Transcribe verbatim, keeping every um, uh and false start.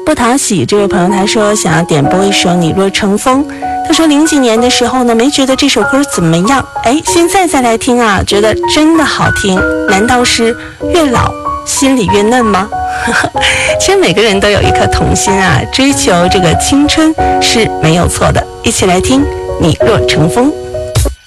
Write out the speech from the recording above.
不讨喜这位朋友他说想要点播一首《你若成风》，他说零几年的时候呢没觉得这首歌怎么样，哎，现在再来听啊，觉得真的好听，难道是越老心里越嫩吗？其实每个人都有一颗童心啊，追求这个青春是没有错的。一起来听《你若成风》。